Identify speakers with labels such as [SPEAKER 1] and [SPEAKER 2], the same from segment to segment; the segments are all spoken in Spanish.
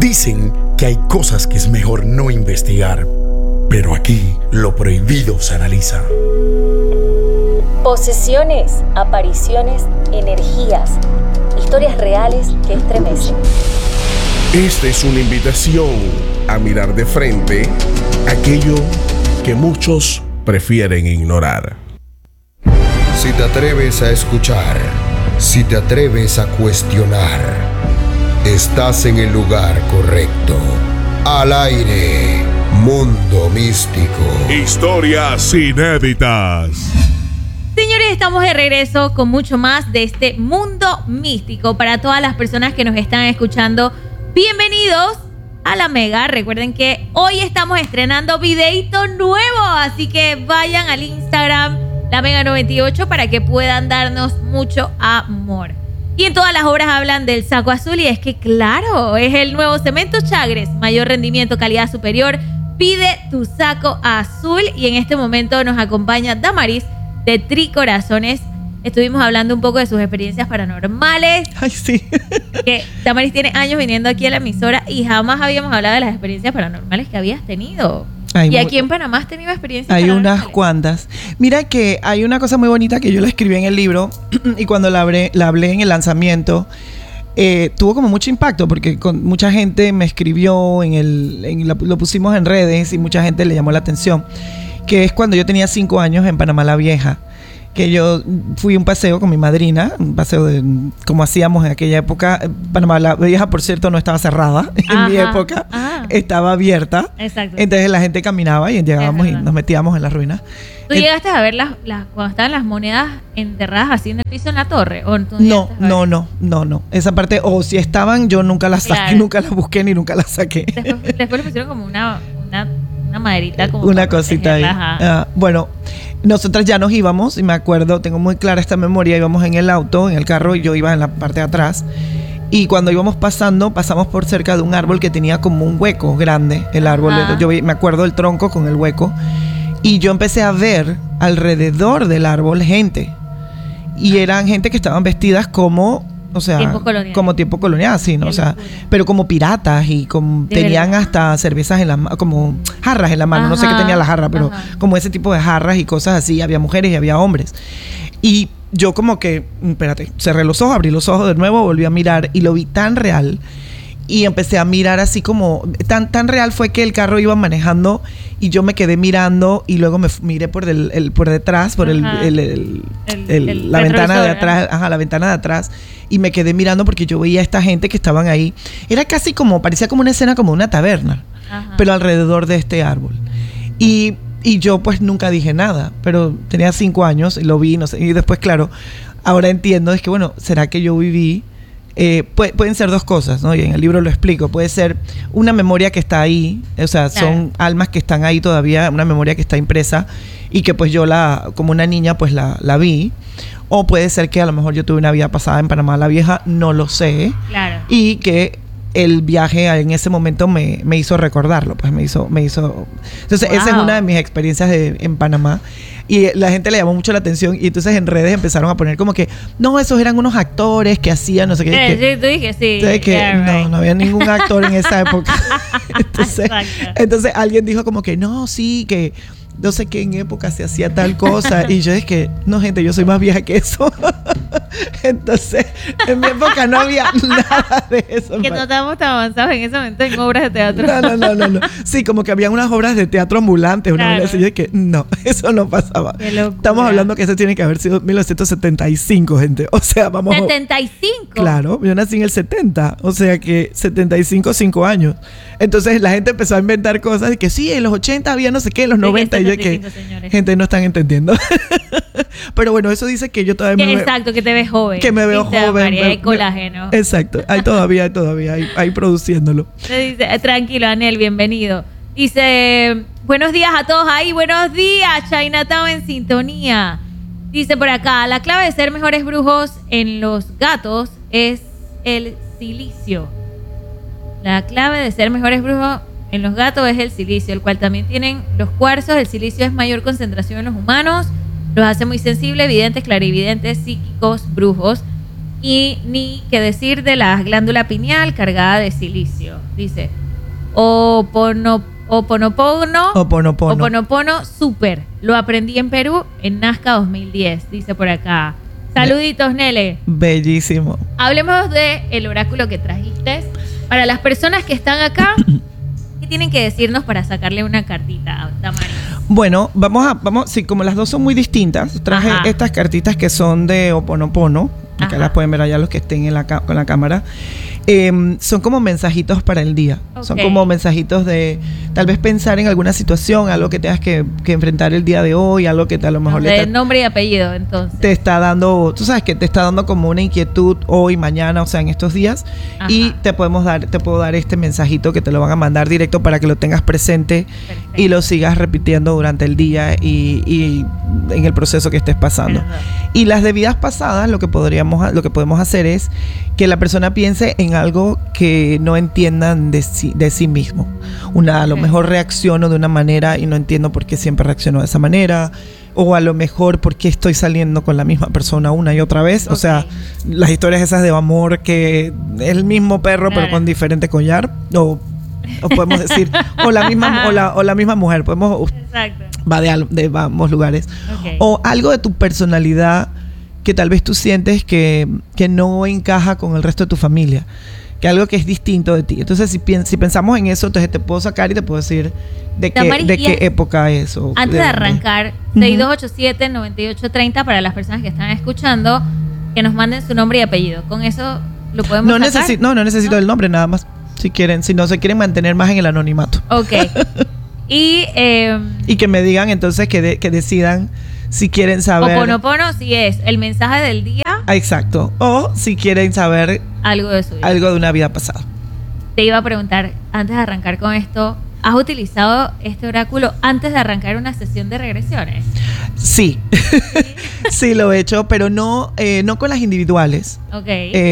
[SPEAKER 1] Dicen que hay cosas que es mejor no investigar, pero aquí lo prohibido se analiza.
[SPEAKER 2] Posesiones, apariciones, energías, historias reales que estremecen.
[SPEAKER 3] Esta es una invitación a mirar de frente aquello que muchos prefieren ignorar.
[SPEAKER 4] Si te atreves a escuchar, si te atreves a cuestionar, estás en el lugar correcto. Al aire, Mundo Místico.
[SPEAKER 3] Historias inéditas.
[SPEAKER 5] Señores, estamos de regreso con mucho más de este Mundo Místico. Para todas las personas que nos están escuchando, bienvenidos a La Mega. Recuerden que hoy estamos estrenando videíto nuevo, así que vayan al Instagram La Mega 98 para que puedan darnos mucho amor. Y en todas las obras hablan del saco azul, y es que claro, es el nuevo cemento Chagres, mayor rendimiento, calidad superior. Pide tu saco azul. Y en este momento nos acompaña Damaris de Tricorazones. Estuvimos hablando un poco de sus experiencias paranormales.
[SPEAKER 6] Ay, sí.
[SPEAKER 5] Que Damaris tiene años viniendo aquí a la emisora y jamás habíamos hablado de las experiencias paranormales que habías tenido. Y aquí en Panamá has tenido experiencias paranormales.
[SPEAKER 6] Hay unas cuantas. Mira que hay una cosa muy bonita que yo la escribí en el libro y cuando la hablé en el lanzamiento, tuvo como mucho impacto porque con mucha gente me escribió, lo pusimos en redes y mucha gente le llamó la atención, que es cuando yo tenía 5 años en Panamá la Vieja, que yo fui a un paseo con mi madrina, un paseo como hacíamos en aquella época. Panamá la Vieja, por cierto, no estaba cerrada en mi época, estaba abierta.
[SPEAKER 5] Exacto.
[SPEAKER 6] Entonces la gente caminaba y llegábamos y nos metíamos en las ruinas.
[SPEAKER 5] ¿Tú llegaste a ver cuando estaban las monedas enterradas así en el piso en la torre? ¿O
[SPEAKER 6] No. Esa parte, o si estaban, yo nunca las saqué, nunca las busqué ni nunca las saqué.
[SPEAKER 5] Después le pusieron como una maderita, como
[SPEAKER 6] una cosita ahí. Bueno, nosotras ya nos íbamos y me acuerdo, tengo muy clara esta memoria, íbamos en el auto, en el carro, y yo iba en la parte de atrás. Y cuando íbamos pasamos por cerca de un árbol que tenía como un hueco grande, el árbol. Yo me acuerdo del tronco con el hueco. Y yo empecé a ver alrededor del árbol gente. Y eran gente que estaban vestidas como, o sea, como tiempo colonial, sí, ¿no? O sea, pero como piratas y tenían hasta cervezas en la mano, como jarras en la mano. No sé qué tenía la jarra, pero como ese tipo de jarras y cosas así. Había mujeres y había hombres. Y yo como que, cerré los ojos, abrí los ojos de nuevo, volví a mirar y lo vi tan real. Y empecé a mirar así como, tan real fue que el carro iba manejando y yo me quedé mirando y luego me miré por detrás, por la ventana de atrás, la ventana de atrás, y me quedé mirando porque yo veía a esta gente que estaban ahí. Era casi como, parecía como una escena como una taberna, pero alrededor de este árbol. Y yo pues nunca dije nada, pero tenía 5 años y lo vi, no sé, y después claro, ahora entiendo, es que bueno, ¿será que yo viví? Pueden ser dos cosas, ¿no? Y en el libro lo explico. Puede ser una memoria que está ahí, o sea, son almas que están ahí todavía, una memoria que está impresa y que pues yo como una niña pues la vi. O puede ser que a lo mejor yo tuve una vida pasada en Panamá la Vieja, no lo sé.
[SPEAKER 5] Claro.
[SPEAKER 6] Y que el viaje en ese momento me hizo recordarlo, pues me hizo. Entonces esa es una de mis experiencias en Panamá. Y la gente le llamó mucho la atención y entonces en redes empezaron a poner como que no, esos eran unos actores que hacían no sé qué.
[SPEAKER 5] Sí, tú dije sí.
[SPEAKER 6] Entonces no había ningún actor en esa época. entonces alguien dijo como que no, sí, que no sé qué en época se hacía tal cosa. Y yo dije, no, gente, yo soy más vieja que eso. Entonces, en mi época no había nada de eso.
[SPEAKER 5] Que no estábamos tan avanzados en ese momento en obras de teatro.
[SPEAKER 6] No. Sí, como que había unas obras de teatro ambulantes. Claro. Y yo dije, no, eso no pasaba. Estamos hablando que eso tiene que haber sido 1975, gente. O sea, vamos...
[SPEAKER 5] ¿75?
[SPEAKER 6] Claro, yo nací en el 70. O sea que 75, 5 años. Entonces la gente empezó a inventar cosas de que sí, en los 80 había no sé qué, en los 90. Y yo que gente no están entendiendo. Pero bueno, eso dice que yo todavía me veo...
[SPEAKER 5] Exacto, que te ves joven.
[SPEAKER 6] Que me veo joven.
[SPEAKER 5] María, hay colágeno.
[SPEAKER 6] Exacto, hay todavía ahí produciéndolo.
[SPEAKER 5] Dice, tranquilo, Anel, bienvenido. Dice, buenos días a todos ahí, buenos días, Chinatown en sintonía. Dice por acá, la clave de ser mejores brujos en los gatos es el silicio. La clave de ser mejores brujos en los gatos es el silicio, el cual también tienen los cuarzos. El silicio es mayor concentración en los humanos, los hace muy sensibles, videntes, clarividentes, psíquicos, brujos. Y ni qué decir de la glándula pineal cargada de silicio. Dice, Oponopono, súper. Lo aprendí en Perú en Nazca 2010, dice por acá. Saluditos, Nele.
[SPEAKER 6] Bellísimo.
[SPEAKER 5] Hablemos del oráculo que trajiste. Para las personas que están acá, ¿qué tienen que decirnos para sacarle una cartita a Damaris?
[SPEAKER 6] Bueno, vamos, sí, como las dos son muy distintas, traje estas cartitas que son de Oponopono. Acá las pueden ver allá los que estén con la cámara. Son como mensajitos para el día. Okay. Son como mensajitos de tal vez pensar en alguna situación, algo que tengas que enfrentar el día de hoy, algo que a lo mejor
[SPEAKER 5] de nombre y apellido, entonces.
[SPEAKER 6] Te está dando, tú sabes que te está dando como una inquietud hoy, mañana, o sea, en estos días. Ajá. Y te puedo dar este mensajito que te lo van a mandar directo para que lo tengas presente. Perfecto. Y lo sigas repitiendo durante el día y en el proceso que estés pasando. Ajá. Y las de vidas pasadas, lo que podemos hacer es que la persona piense en algo que no entiendan de sí mismo. A lo mejor reacciono de una manera y no entiendo por qué siempre reacciono de esa manera, o a lo mejor por qué estoy saliendo con la misma persona una y otra vez. Okay. O sea, las historias esas de amor que es el mismo perro pero con diferente collar, o podemos decir o la misma mujer, podemos. Exacto. Va de ambos lugares. Okay. O algo de tu personalidad que tal vez tú sientes que no encaja con el resto de tu familia, que algo que es distinto de ti. Entonces, si pensamos en eso, entonces te puedo sacar y te puedo decir de qué época es. O
[SPEAKER 5] antes de arrancar, 6287-9830 para las personas que están escuchando, que nos manden su nombre y apellido. Con eso lo podemos sacar.
[SPEAKER 6] No necesito el nombre, nada más. Si no se quieren mantener más en el anonimato.
[SPEAKER 5] Ok. Y
[SPEAKER 6] que me digan entonces que decidan si quieren saber.
[SPEAKER 5] Oponopono si es el mensaje del día.
[SPEAKER 6] Exacto. O si quieren saber
[SPEAKER 5] algo de su vida.
[SPEAKER 6] Algo de una vida pasada.
[SPEAKER 5] Te iba a preguntar, antes de arrancar con esto, ¿has utilizado este oráculo antes de arrancar una sesión de regresiones?
[SPEAKER 6] Sí. Sí, lo he hecho, pero no con las individuales.
[SPEAKER 5] Ok.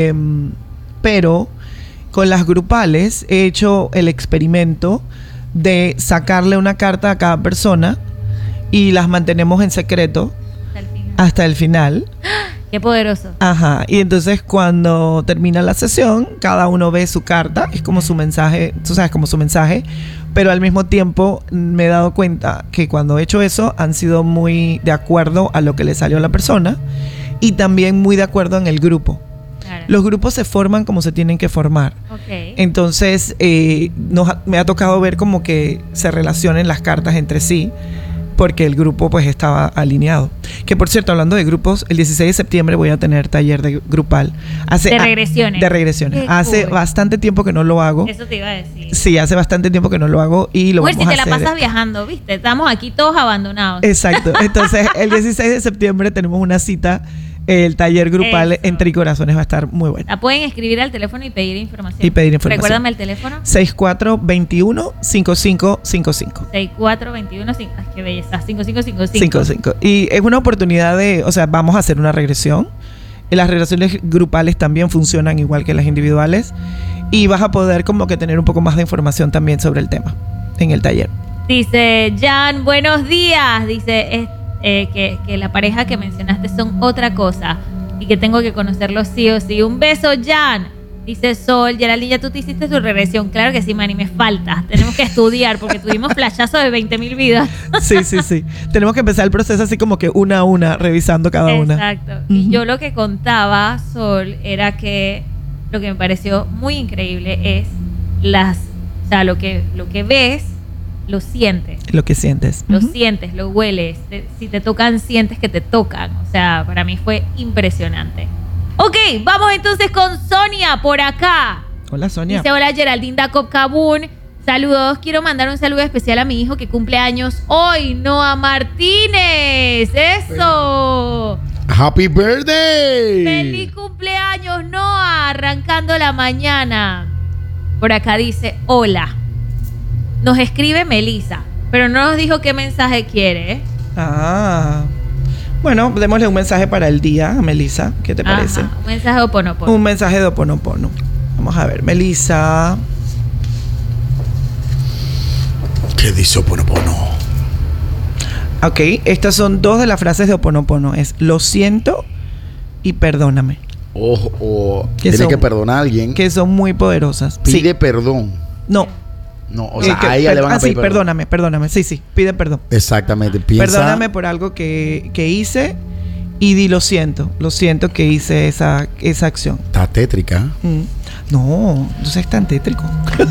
[SPEAKER 6] Pero con las grupales he hecho el experimento de sacarle una carta a cada persona y las mantenemos en secreto hasta el final.
[SPEAKER 5] ¡Qué poderoso!
[SPEAKER 6] Ajá. Y entonces cuando termina la sesión, cada uno ve su carta, es como su mensaje, tú sabes, como su mensaje, pero al mismo tiempo me he dado cuenta que cuando he hecho eso han sido muy de acuerdo a lo que le salió a la persona y también muy de acuerdo en el grupo. Claro. Los grupos se forman como se tienen que formar. Okay. Entonces me ha tocado ver como que se relacionen las cartas entre sí, porque el grupo pues estaba alineado. Que por cierto, hablando de grupos, el 16 de septiembre voy a tener taller grupal.
[SPEAKER 5] De regresiones.
[SPEAKER 6] De regresiones. Hace bastante tiempo que no lo hago.
[SPEAKER 5] Eso te iba a decir.
[SPEAKER 6] Sí, hace bastante tiempo que no lo hago y lo vamos a hacer.
[SPEAKER 5] Si te la pasas viajando, ¿viste? Estamos aquí todos abandonados.
[SPEAKER 6] Exacto. Entonces, el 16 de septiembre tenemos una cita. El taller grupal Entre Corazones va a estar muy bueno.
[SPEAKER 5] La pueden escribir al teléfono y pedir información. Recuérdame el teléfono.
[SPEAKER 6] 6421-5555.
[SPEAKER 5] 6421, qué belleza, 5555.
[SPEAKER 6] Y es una oportunidad vamos a hacer una regresión. Las regresiones grupales también funcionan igual que las individuales. Y vas a poder como que tener un poco más de información también sobre el tema en el taller.
[SPEAKER 5] Dice Jan, buenos días. Dice que la pareja que mencionaste son otra cosa y que tengo que conocerlos sí o sí. Un beso, Jan. Dice Sol, Geraldine, ya tú te hiciste tu regresión. Claro que sí, Manny, me falta. Tenemos que estudiar porque tuvimos flashazo de 20,000 vidas.
[SPEAKER 6] Sí. Tenemos que empezar el proceso así como que una a una, revisando cada una.
[SPEAKER 5] Exacto. Y yo lo que contaba, Sol, era que lo que me pareció muy increíble es lo que ves, lo sientes.
[SPEAKER 6] Lo que sientes.
[SPEAKER 5] Lo sientes, lo hueles. Si te tocan, sientes que te tocan. O sea, para mí fue impresionante. Ok, vamos entonces con Sonia por acá.
[SPEAKER 6] Hola, Sonia.
[SPEAKER 5] Dice, hola, Geraldine Dacob Kabun. Saludos. Quiero mandar un saludo especial a mi hijo que cumple años hoy, Noah Martínez. ¡Eso!
[SPEAKER 3] ¡Happy birthday!
[SPEAKER 5] ¡Feliz cumpleaños, Noah! Arrancando la mañana. Por acá dice, hola. Nos escribe Melissa, pero no nos dijo qué mensaje quiere, ¿eh?
[SPEAKER 6] Bueno, démosle un mensaje para el día a Melissa. ¿Qué te parece?
[SPEAKER 5] Un mensaje de Oponopono.
[SPEAKER 6] Un mensaje de Oponopono. Vamos a ver, Melissa.
[SPEAKER 1] ¿Qué dice Oponopono?
[SPEAKER 6] Ok, estas son dos de las frases de Oponopono. Es lo siento y perdóname.
[SPEAKER 1] o
[SPEAKER 6] Que
[SPEAKER 1] tiene
[SPEAKER 6] son-
[SPEAKER 1] que perdonar a alguien,
[SPEAKER 6] que son muy poderosas.
[SPEAKER 1] pide perdón.
[SPEAKER 6] No.
[SPEAKER 1] No, o sea,
[SPEAKER 6] Que-
[SPEAKER 1] a ella le van a
[SPEAKER 6] sí,
[SPEAKER 1] pedir perdón.
[SPEAKER 6] perdóname. Sí, pide perdón.
[SPEAKER 1] Exactamente. Piensa,
[SPEAKER 6] Perdóname por algo que hice y di lo siento que hice esa acción.
[SPEAKER 1] Está tétrica.
[SPEAKER 6] No seas tan tétrico.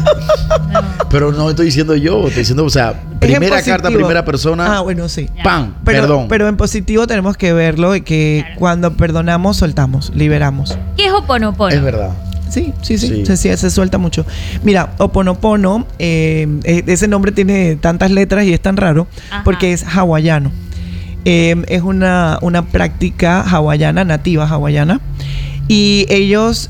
[SPEAKER 1] Pero no estoy diciendo yo, estoy diciendo, o sea,
[SPEAKER 6] Es en
[SPEAKER 1] primera
[SPEAKER 6] positivo.
[SPEAKER 1] carta, primera persona.
[SPEAKER 6] Ah, bueno, sí.
[SPEAKER 1] ¡Pam!
[SPEAKER 6] Pero,
[SPEAKER 1] Perdón.
[SPEAKER 6] pero en positivo tenemos que verlo de que
[SPEAKER 5] Claro.
[SPEAKER 6] cuando perdonamos, soltamos, liberamos.
[SPEAKER 5] ¿Qué es Ho'oponopono?
[SPEAKER 1] Es verdad.
[SPEAKER 6] Sí.
[SPEAKER 1] Sí.
[SPEAKER 6] Se suelta mucho. Mira, Ho'oponopono, ese nombre tiene tantas letras y es tan raro
[SPEAKER 5] Ajá.
[SPEAKER 6] porque es hawaiano. Es una práctica hawaiana, nativa hawaiana. Y ellos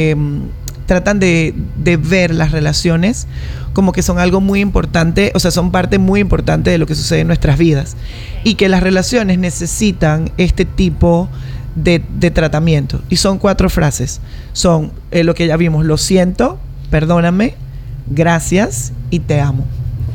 [SPEAKER 6] tratan de ver las relaciones como que son algo muy importante, o sea, son parte muy importante de lo que sucede en nuestras vidas. Y que las relaciones necesitan este tipo de tratamiento. Y son 4 frases. Son lo que ya vimos: lo siento, perdóname, gracias y te amo.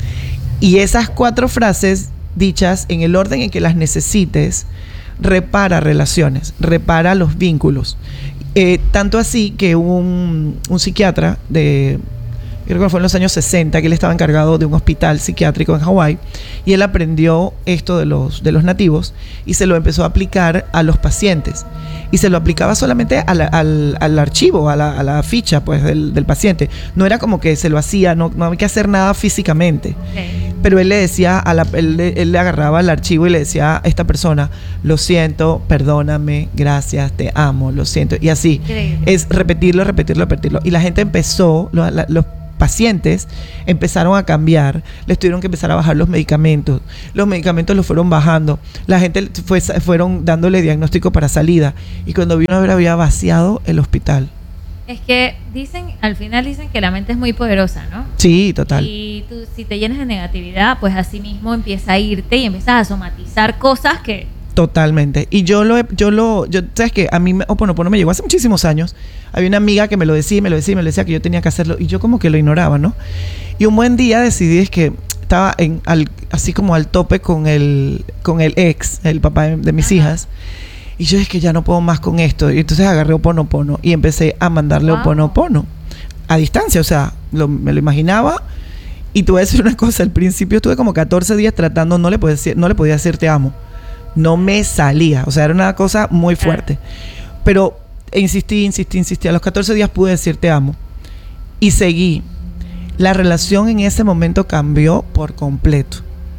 [SPEAKER 6] Y esas 4 frases dichas en el orden en que las necesites, repara relaciones, repara los vínculos. Tanto así que un psiquiatra creo que fue en los años 60, que él estaba encargado de un hospital psiquiátrico en Hawái, y él aprendió esto de los nativos y se lo empezó a aplicar a los pacientes. Y se lo aplicaba solamente al archivo, a la ficha pues del paciente. No era como que se lo hacía, no había que hacer nada físicamente.
[SPEAKER 5] Ok.
[SPEAKER 6] Pero él le decía, él le agarraba el archivo y le decía a esta persona: lo siento, perdóname, gracias, te amo, lo siento. Y así,
[SPEAKER 5] Increíble.
[SPEAKER 6] es repetirlo. Y la gente empezó, los pacientes empezaron a cambiar, les tuvieron que empezar a bajar los medicamentos los fueron bajando, la gente fueron dándole diagnóstico para salida, y cuando vino a ver había vaciado el hospital.
[SPEAKER 5] Es que al final dicen que la mente es muy poderosa, ¿no?
[SPEAKER 6] Sí, total.
[SPEAKER 5] Y tú, si te llenas de negatividad, pues así mismo empieza a irte y empiezas a somatizar cosas que...
[SPEAKER 6] Totalmente. Y yo sabes que a mí Ho'oponopono me llegó hace muchísimos años. Había una amiga que me lo decía que yo tenía que hacerlo, y yo como que lo ignoraba, ¿no? Y un buen día decidí, es que estaba así como al tope con el ex, el papá de mis hijas. Y yo es que ya no puedo más con esto. Y entonces agarré Ho'oponopono y empecé a mandarle Ho'oponopono a distancia. O sea, me lo imaginaba. Y te voy a decir una cosa: al principio estuve como 14 días tratando, no le podía decir te amo. No me salía. O sea, era una cosa muy fuerte. Pero insistí. A los 14 días pude decir te amo. Y seguí. La relación en ese momento cambió por completo.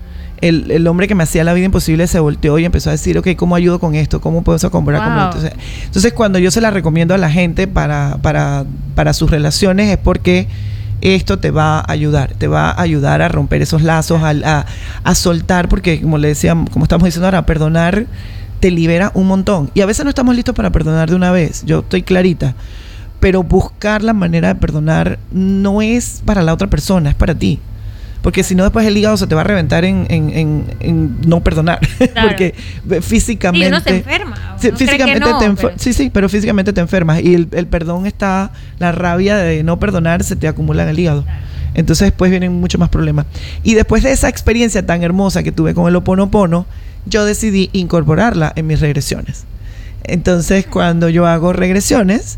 [SPEAKER 6] El hombre que me hacía la vida imposible se volteó y empezó a decir: ok, ¿cómo ayudo con esto? ¿Cómo puedo comprar con esto? Entonces, cuando yo se la recomiendo a la gente para sus relaciones, es porque esto te va a ayudar a romper esos lazos, a soltar, porque como le decía, como estamos diciendo ahora, perdonar te libera un montón. Y a veces no estamos listos para perdonar de una vez, yo estoy clarita, pero buscar la manera de perdonar no es para la otra persona, es para ti. Porque si no, después el hígado se te va a reventar en no perdonar.
[SPEAKER 5] Claro.
[SPEAKER 6] Porque físicamente...
[SPEAKER 5] Sí, uno se enferma.
[SPEAKER 6] Sí,
[SPEAKER 5] Uno cree que
[SPEAKER 6] físicamente
[SPEAKER 5] no, pero...
[SPEAKER 6] pero físicamente te enfermas. Y el perdón está... La rabia de no perdonar se te acumula en el hígado. Entonces después vienen muchos más problemas. Y después de esa experiencia tan hermosa que tuve con el Ho'oponopono, yo decidí incorporarla en mis regresiones. Entonces, cuando yo hago regresiones...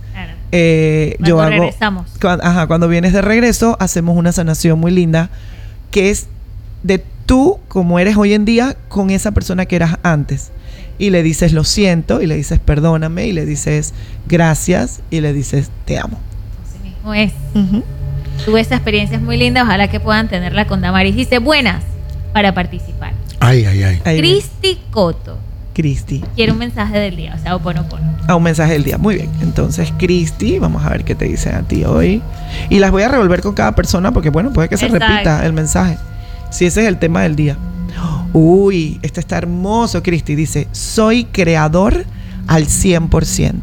[SPEAKER 5] Claro. Regresamos.
[SPEAKER 6] Cuando vienes de regreso, hacemos una sanación muy linda, que es de tú como eres hoy en día con esa persona que eras antes. Y le dices lo siento, y le dices perdóname, y le dices gracias, y le dices te amo.
[SPEAKER 5] Así mismo es. Tuve esa experiencia, es muy linda, ojalá que puedan tenerla con Damaris. Dice buenas para participar.
[SPEAKER 1] Ay.
[SPEAKER 6] Ahí
[SPEAKER 5] Cristi Coto
[SPEAKER 6] Cristi.
[SPEAKER 5] quiere un mensaje del día, o sea, Ho'oponopono.
[SPEAKER 6] A un mensaje del día. Muy bien. Entonces, Cristi, vamos a ver qué te dicen a ti hoy. Y las voy a revolver con cada persona porque, bueno, puede que se
[SPEAKER 5] Exacto.
[SPEAKER 6] repita el mensaje. Si ese es el tema del día. Uy, este está hermoso, Cristi. Dice, soy creador al 100%.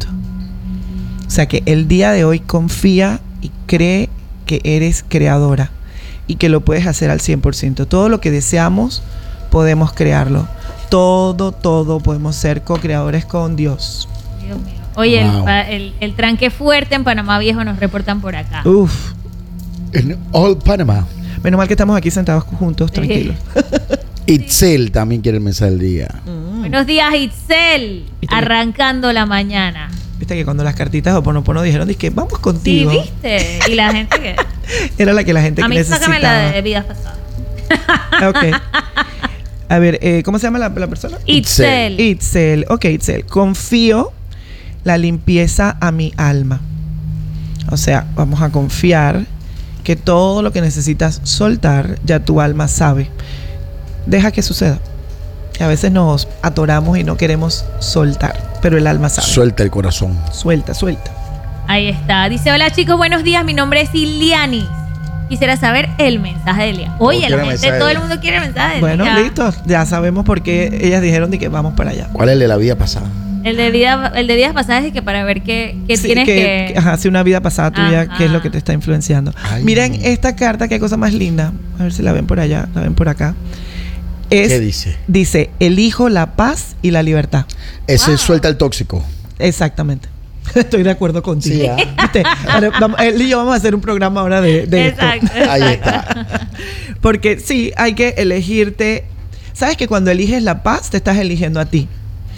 [SPEAKER 6] O sea que el día de hoy confía y cree que eres creadora y que lo puedes hacer al 100%. Todo lo que deseamos, podemos crearlo. Todo podemos ser co-creadores con Dios.
[SPEAKER 5] Dios mío. Oye,
[SPEAKER 1] Wow.
[SPEAKER 5] el tranque fuerte en Panamá Viejo nos reportan por acá.
[SPEAKER 6] Uf.
[SPEAKER 1] En All Panama.
[SPEAKER 6] Menos mal que estamos aquí sentados juntos, tranquilos.
[SPEAKER 1] Itzel también quiere el mensaje del día.
[SPEAKER 5] Buenos días, Itzel.
[SPEAKER 6] Y también-
[SPEAKER 5] Arrancando la mañana.
[SPEAKER 6] Viste que cuando las cartitas de Ho'oponopono dijeron, que vamos
[SPEAKER 5] Sí,
[SPEAKER 6] contigo.
[SPEAKER 5] ¿viste? Y la gente que...
[SPEAKER 6] Era la que la gente
[SPEAKER 5] A mí
[SPEAKER 6] necesitaba.
[SPEAKER 5] sácame la de vidas pasadas.
[SPEAKER 6] Ok. A ver, ¿cómo se llama la persona?
[SPEAKER 5] Itzel.
[SPEAKER 6] Itzel. Ok, Itzel. Confío la limpieza a mi alma. O sea, vamos a confiar que todo lo que necesitas soltar, ya tu alma sabe. Deja que suceda. A veces nos atoramos y no queremos soltar, pero el alma sabe.
[SPEAKER 1] Suelta el corazón.
[SPEAKER 6] Suelta, suelta.
[SPEAKER 5] Ahí está. Dice, hola chicos, buenos días. Mi nombre es Ilianis. Quisiera saber el mensaje de Lía. Oye,
[SPEAKER 1] quiere
[SPEAKER 5] la
[SPEAKER 1] el
[SPEAKER 5] gente,
[SPEAKER 1] mensaje
[SPEAKER 5] todo
[SPEAKER 1] de
[SPEAKER 5] el mundo quiere el mensaje de
[SPEAKER 6] Bueno,
[SPEAKER 5] Lía.
[SPEAKER 6] listo. Ya sabemos por qué ellas dijeron de que vamos para allá.
[SPEAKER 1] ¿Cuál es el de la vida pasada?
[SPEAKER 5] El de vidas pasadas es que para ver qué
[SPEAKER 6] Sí,
[SPEAKER 5] tienes que...
[SPEAKER 6] Ajá, si una vida pasada tuya,
[SPEAKER 5] Ajá.
[SPEAKER 6] qué es lo que te está influenciando.
[SPEAKER 1] Ay.
[SPEAKER 6] Miren esta carta, qué cosa más linda. A ver si la ven por allá, la ven por acá.
[SPEAKER 1] ¿Qué dice?
[SPEAKER 6] Dice, elijo la paz y la libertad.
[SPEAKER 1] Ese
[SPEAKER 5] Wow.
[SPEAKER 1] suelta el tóxico.
[SPEAKER 6] Exactamente. Estoy de acuerdo contigo.
[SPEAKER 1] Sí, ¿ah?
[SPEAKER 6] ¿Viste? Ahora, él y yo vamos a hacer un programa ahora de esto.
[SPEAKER 5] Exacto.
[SPEAKER 1] Ahí está.
[SPEAKER 6] Porque sí, hay que elegirte. Sabes que cuando eliges la paz, te estás eligiendo a ti.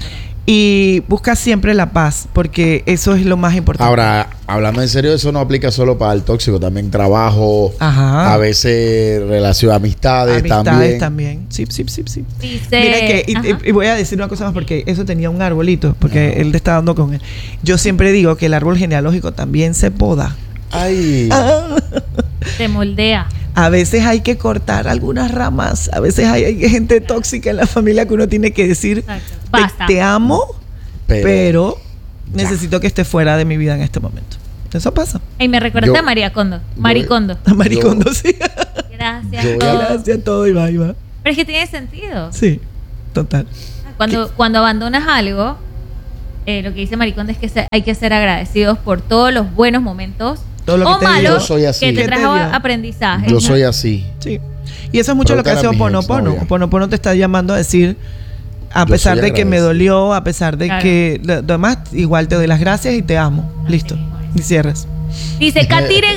[SPEAKER 6] Y busca siempre la paz, porque eso es lo más importante.
[SPEAKER 1] Ahora, hablando en serio, eso no aplica solo para el tóxico, también trabajo,
[SPEAKER 6] Ajá.
[SPEAKER 1] a veces relación, amistades
[SPEAKER 6] también. Sí.
[SPEAKER 5] Dice...
[SPEAKER 6] Mira que,
[SPEAKER 5] Ajá.
[SPEAKER 6] y voy a decir una cosa más, porque eso tenía un arbolito, porque él te está dando con él. Yo siempre digo que el árbol genealógico también se poda.
[SPEAKER 1] Ay,
[SPEAKER 5] Se moldea.
[SPEAKER 6] A veces hay que cortar algunas ramas, a veces hay gente tóxica en la familia que uno tiene que decir,
[SPEAKER 5] Exacto. Basta.
[SPEAKER 6] te amo, pero
[SPEAKER 1] Ya.
[SPEAKER 6] necesito que esté fuera de mi vida en este momento. Eso pasa.
[SPEAKER 5] Y me recordaste
[SPEAKER 1] Yo-
[SPEAKER 5] a María Condo. Maricondo.
[SPEAKER 6] Maricondo, sí.
[SPEAKER 5] Gracias.
[SPEAKER 1] yo-
[SPEAKER 5] todo.
[SPEAKER 6] Gracias, todo y va.
[SPEAKER 5] Pero es que tiene sentido.
[SPEAKER 6] Sí, total.
[SPEAKER 5] Cuando abandonas algo, lo que dice Maricondo es que hay que ser agradecidos por todos los buenos momentos
[SPEAKER 6] Todo lo que
[SPEAKER 5] o
[SPEAKER 6] te dio.
[SPEAKER 5] malos
[SPEAKER 1] Yo soy así.
[SPEAKER 5] que
[SPEAKER 6] ¿Qué
[SPEAKER 5] te
[SPEAKER 6] te
[SPEAKER 5] trajo
[SPEAKER 6] dio?
[SPEAKER 5] aprendizaje.
[SPEAKER 1] yo soy así.
[SPEAKER 6] Sí. Y eso es mucho lo que hace
[SPEAKER 1] Pregúntale a mi
[SPEAKER 6] Ho'oponopono.
[SPEAKER 1] exnovia.
[SPEAKER 6] Ho'oponopono te está llamando a decir, a
[SPEAKER 1] Yo
[SPEAKER 6] pesar
[SPEAKER 1] soy
[SPEAKER 6] de que me
[SPEAKER 1] agradecido.
[SPEAKER 6] dolió, a pesar de
[SPEAKER 5] Claro.
[SPEAKER 6] que lo demás, igual te doy las gracias y te amo. Listo.
[SPEAKER 5] mismo es.
[SPEAKER 6] Y cierras.
[SPEAKER 5] Dice Katire